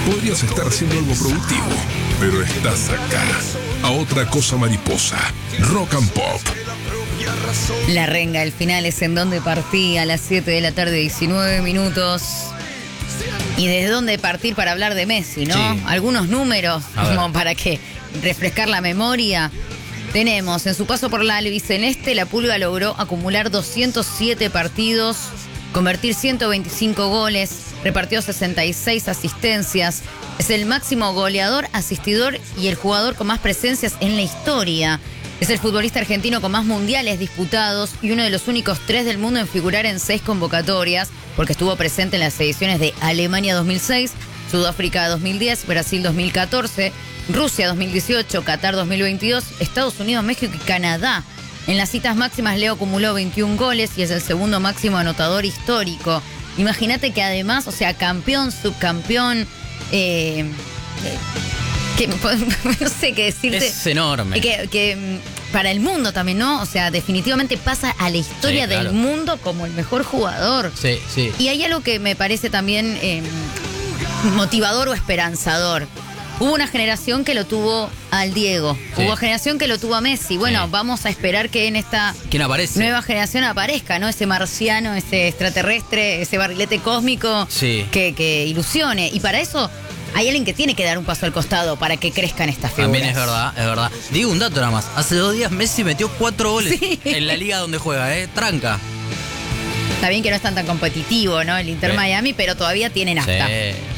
Podrías estar haciendo algo productivo, pero estás acá. A otra cosa mariposa. Rock and Pop. La renga, el final es En Dónde Partí a las 7 de la tarde, 19 minutos. ¿Y desde dónde partir para hablar de Messi, no? Sí. Algunos números, como para que refrescar la memoria. Tenemos, en su paso por la albiceleste, la Pulga logró acumular 207 partidos, convertir 125 goles, repartió 66 asistencias. Es el máximo goleador, asistidor y el jugador con más presencias en la historia. Es el futbolista argentino con más mundiales disputados y uno de los únicos 3 del mundo en figurar en 6 convocatorias, porque estuvo presente en las ediciones de Alemania 2006, Sudáfrica 2010, Brasil 2014, Rusia 2018, Qatar 2022, Estados Unidos, México y Canadá. En las citas máximas Leo acumuló 21 goles y es el segundo máximo anotador histórico. Imagínate que además, o sea, campeón, subcampeón, que no sé qué decirte. Es enorme. Que para el mundo también, ¿no? O sea, definitivamente pasa a la historia Sí, claro. del mundo como el mejor jugador. Sí, sí. Y hay algo que me parece también motivador o esperanzador. Hubo una generación que lo tuvo al Diego. Sí. Hubo una generación que lo tuvo a Messi. Bueno, Sí. vamos a esperar que en esta ¿Quién aparece? nueva generación aparezca, ¿no? Ese marciano, ese extraterrestre, ese barrilete cósmico Sí. que ilusione. Y para eso hay alguien que tiene que dar un paso al costado para que crezcan estas figuras. También es verdad, es verdad. Digo un dato nada más. Hace 2 días Messi metió 4 goles Sí. en la liga donde juega, tranca. Está bien que no es tan competitivo, ¿no? El Inter Sí. Miami, pero todavía tienen hasta. Sí.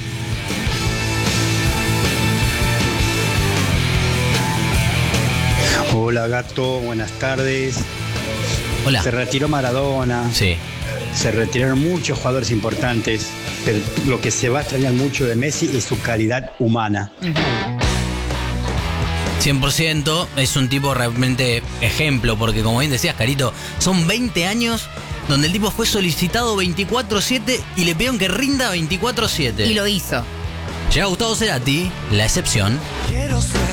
Hola gato, buenas tardes. Hola. Se retiró Maradona, Sí. se retiraron muchos jugadores importantes, pero lo que se va a extrañar mucho de Messi es su calidad humana. 100%, es un tipo realmente ejemplo, porque como bien decías, Carito, son 20 años donde el tipo fue solicitado 24/7 y le pidieron que rinda 24/7. Y lo hizo. Llega Gustavo Cerati, la excepción.